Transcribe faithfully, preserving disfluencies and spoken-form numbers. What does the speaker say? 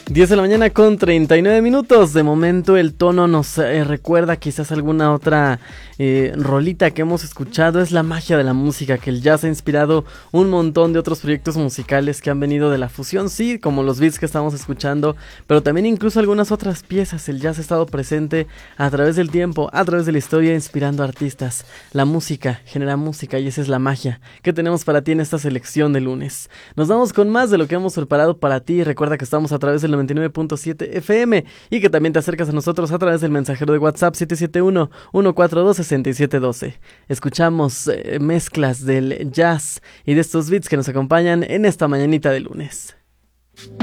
diez de la mañana con treinta y nueve minutos. De momento el tono nos eh, recuerda quizás alguna otra eh, rolita que hemos escuchado. Es la magia de la música, que el jazz ha inspirado un montón de otros proyectos musicales que han venido de la fusión, sí, como los beats que estamos escuchando, pero también incluso algunas otras piezas. El jazz ha estado presente a través del tiempo, a través de la historia, inspirando artistas. La música genera música y esa es la magia que tenemos para ti en esta selección de lunes. Nos vamos con más de lo que hemos preparado para ti. Recuerda que estamos a través del noventa y nueve punto siete F M y que también te acercas a nosotros a través del mensajero de WhatsApp siete siete uno, uno cuatro dos, seis siete uno dos. Escuchamos eh, mezclas del jazz y de estos beats que nos acompañan en esta mañanita de lunes.